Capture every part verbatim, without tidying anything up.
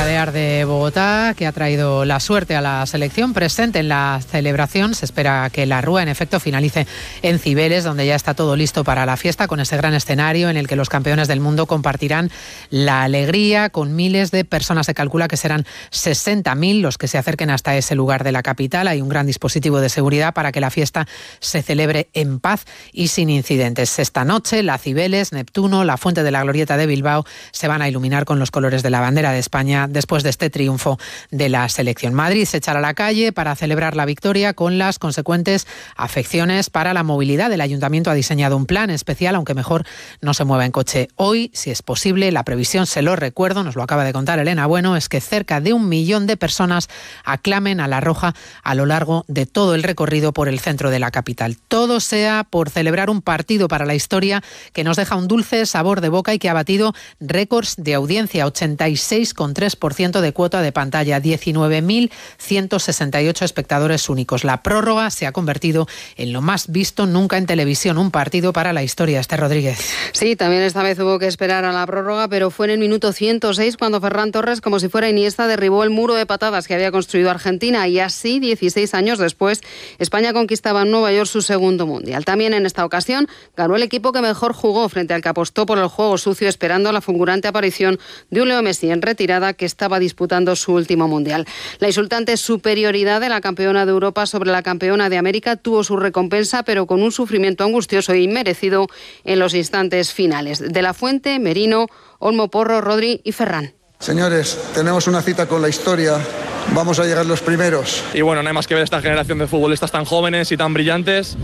Paladear de Bogotá, que ha traído la suerte a la selección presente en la celebración. Se espera que la rúa, en efecto, finalice en Cibeles, donde ya está todo listo para la fiesta, con ese gran escenario en el que los campeones del mundo compartirán la alegría con miles de personas. Se calcula que serán sesenta mil los que se acerquen hasta ese lugar de la capital. Hay un gran dispositivo de seguridad para que la fiesta se celebre en paz y sin incidentes. Esta noche, la Cibeles, Neptuno, la Fuente de la Glorieta de Bilbao se van a iluminar con los colores de la bandera de España después de este triunfo de la selección. Madrid se echará a la calle para celebrar la victoria con las consecuentes afecciones para la movilidad. El Ayuntamiento ha diseñado un plan especial, aunque mejor no se mueva en coche hoy, si es posible. La previsión, se lo recuerdo, nos lo acaba de contar Elena Bueno, es que cerca de un millón de personas aclamen a la Roja a lo largo de todo el recorrido por el centro de la capital. Todo sea por celebrar un partido para la historia que nos deja un dulce sabor de boca y que ha batido récords de audiencia: ochenta y seis coma tres por ciento de cuota de pantalla, diecinueve mil ciento sesenta y ocho espectadores únicos. La prórroga se ha convertido en lo más visto nunca en televisión, un partido para la historia. Esther Rodríguez. Sí, también esta vez hubo que esperar a la prórroga, pero fue en el minuto ciento seis cuando Ferran Torres, como si fuera Iniesta, derribó el muro de patadas que había construido Argentina, y así, dieciséis años después, España conquistaba en Nueva York su segundo mundial. También en esta ocasión ganó el equipo que mejor jugó frente al que apostó por el juego sucio, esperando la fulgurante aparición de un Leo Messi en retirada que estaba disputando su último mundial. La insultante superioridad de la campeona de Europa sobre la campeona de América tuvo su recompensa, pero con un sufrimiento angustioso y merecido en los instantes finales. De la Fuente, Merino, Olmo, Porro, Rodri y Ferran. Señores, tenemos una cita con la historia. Vamos a llegar los primeros. Y bueno, no hay más que ver esta generación de futbolistas tan jóvenes y tan brillantes.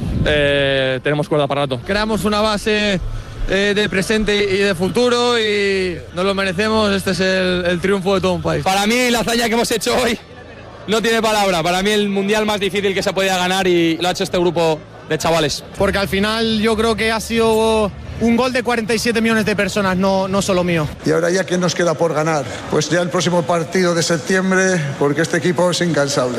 Eh, tenemos cuerda para rato. Creamos una base eh, de presente y de futuro y nos lo merecemos. Este es el, el triunfo de todo un país. Para mí, la hazaña que hemos hecho hoy no tiene palabra. Para mí, el mundial más difícil que se podía ganar, y lo ha hecho este grupo de chavales. Porque al final yo creo que ha sido un gol de cuarenta y siete millones de personas, no, no solo mío. Y ahora ya, ¿qué nos queda por ganar? Pues ya el próximo partido de septiembre, porque este equipo es incansable.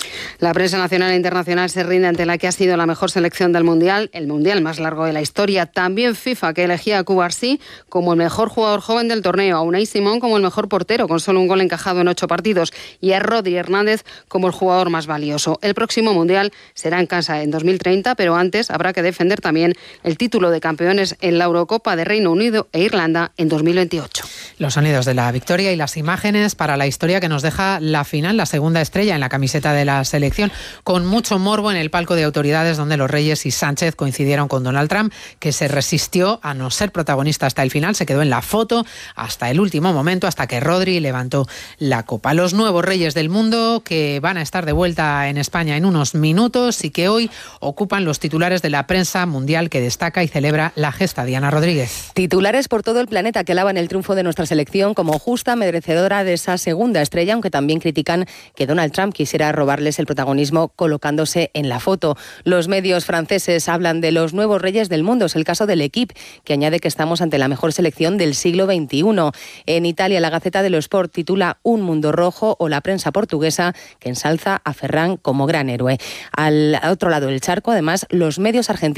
La prensa nacional e internacional se rinde ante la que ha sido la mejor selección del Mundial, el Mundial más largo de la historia. También FIFA, que elegía a Cubarsí como el mejor jugador joven del torneo, a Unai Simón como el mejor portero, con solo un gol encajado en ocho partidos, y a Rodri Hernández como el jugador más valioso. El próximo Mundial será en casa en dos mil treinta, pero antes habrá que defender también el título de campeones en la Eurocopa de Reino Unido e Irlanda en dos mil veintiocho. Los sonidos de la victoria y las imágenes para la historia que nos deja la final, la segunda estrella en la camiseta de la selección, con mucho morbo en el palco de autoridades, donde los Reyes y Sánchez coincidieron con Donald Trump, que se resistió a no ser protagonista hasta el final. Se quedó en la foto hasta el último momento, hasta que Rodri levantó la copa. Los nuevos Reyes del mundo, que van a estar de vuelta en España en unos minutos y que hoy ocupan los titulares de la prensa mundial, que destaca y celebra la gesta. Diana Rodríguez. Titulares por todo el planeta que alaban el triunfo de nuestra selección como justa, merecedora de esa segunda estrella, aunque también critican que Donald Trump quisiera robarles el protagonismo colocándose en la foto. Los medios franceses hablan de los nuevos reyes del mundo. Es el caso del L'Équipe, que añade que estamos ante la mejor selección del siglo veintiuno. En Italia, la Gaceta dello Sport titula Un mundo rojo, o la prensa portuguesa que ensalza a Ferran como gran héroe. Al otro lado del charco, además, los medios argentinos